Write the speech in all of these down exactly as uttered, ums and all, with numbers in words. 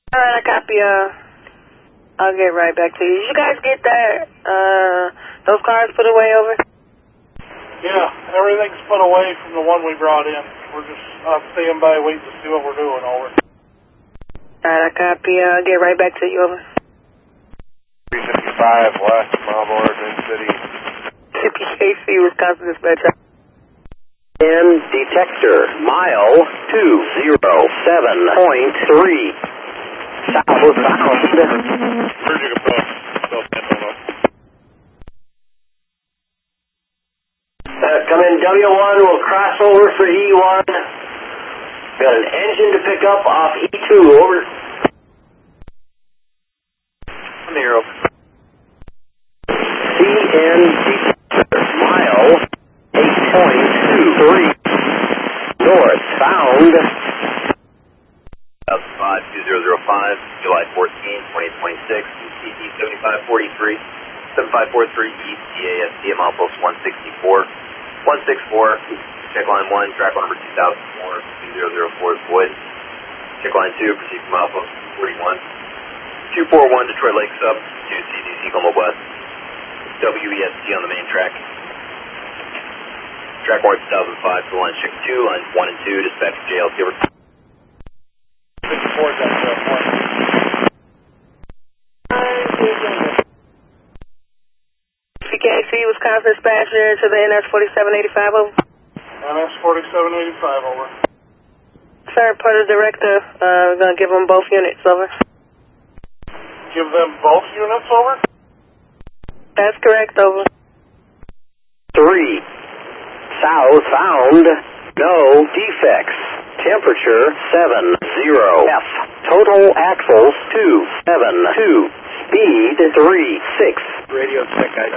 Alright, I copy, uh, I'll get right back to you. Did you guys get that, uh, those cars put away over? Yeah, everything's put away from the one we brought in. We're just uh, staying by waiting to see what we're doing, over. Alright, I copy, uh, I'll get right back to you, over. three fifty-five West Marlboro, Green City. C P K C, Wisconsin Dispatch. And detector, mile two zero seven point three. Southbound. Surgical approach. Uh, come in W one, we'll cross over for E one. Got an engine to pick up off E two, over. Nero. C N detector, mile eight point two three. Northbound. five two zero zero five, July fourteenth, twenty twenty-six, C D seventy-five forty-three, seventy-five forty-three East, T A S D, milepost one sixty-four, one sixty-four, check line one, track line number two thousand four, two zero zero four is void. Check line two, proceed from milepost forty-one, two forty-one, Detroit Lake Sub, to C D C Como West, W E S T on the main track. Track one two thousand five, to line check two, lines one and two, dispatch J L T over. fifty-four, that's uh, one. C P K C, Wisconsin Dispatcher to the N S forty-seven eighty-five, over. N S forty-seven eighty-five, over. Sir, per the director, uh, we're gonna give them both units, over. Give them both units, over? That's correct, over. Three. Southbound. No defects. Temperature seven zero. F. Total axles two seven two. Speed three six. Radio check, guys.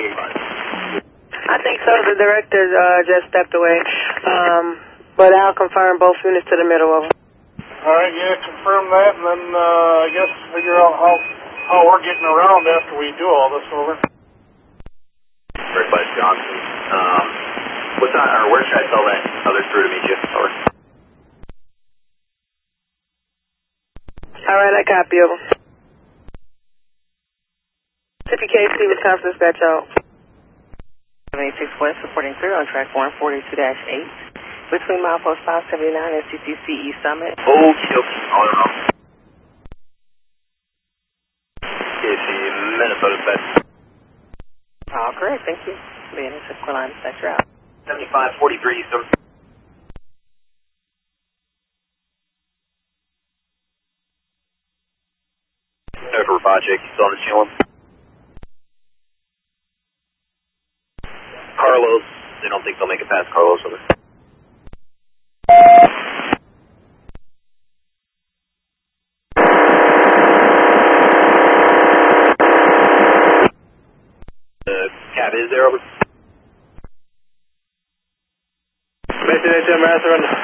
I think so. The director uh, just stepped away. Um, but I'll confirm both units to the middle, over. All right, yeah, confirm that, and then uh, I guess figure out how, how we're getting around after we do all this, over. Everybody, Johnson. Um, what time, or where should I tell that other crew to meet you? Over. All right, I copy, over. C P K C, Wisconsin Dispatch, out. seven eighty-six West, reporting clear on track one forty-two dash eight. Between milepost five seventy-nine and C T C East Summit. Okay, okay. All in all. K C, Minnesota Dispatch. All correct, thank you. The N S Carolina Dispatcher out. seventy-five forty-three Eastern. Doctor Rapacek, you still on the channel? Carlos, they don't think they'll make it past Carlos, over. The cab is there, over. Mission H M Master